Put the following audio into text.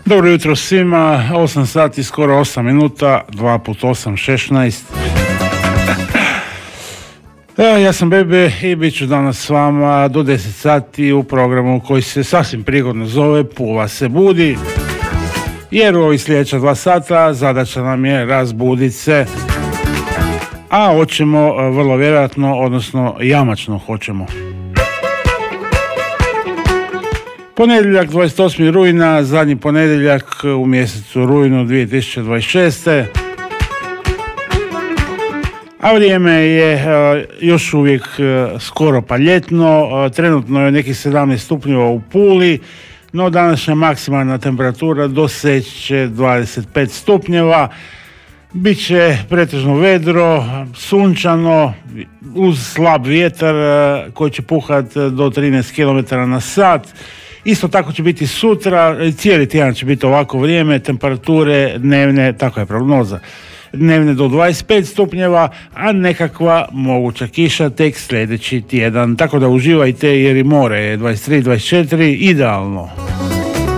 Dobro jutro svima, 8 sati, skoro 8 minuta, 2 puta 8, 16. Ja sam Bebe i bit ću danas s vama do 10 sati u programu koji se sasvim prigodno zove Pula se budi. Jer u ovih sljedeća 2 sata zadaća nam je razbudit se. A hoćemo vrlo vjerojatno, odnosno jamačno hoćemo. Ponedjeljak 28. rujna, zadnji ponedjeljak u mjesecu rujnu 2026. A vrijeme je još uvijek skoro pa ljetno, trenutno je nekih 17 stupnjeva u Puli, no današnja maksimalna temperatura doseće 25 stupnjeva. Biće pretežno vedro, sunčano, uz slab vjetar koji će puhati do 13 km na sat. Isto tako će biti sutra, cijeli tjedan će biti ovako vrijeme, temperature dnevne, tako je prognoza, dnevne do 25 stupnjeva, a nekakva moguća kiša tek sljedeći tjedan. Tako da uživajte jer i more je 23-24, idealno.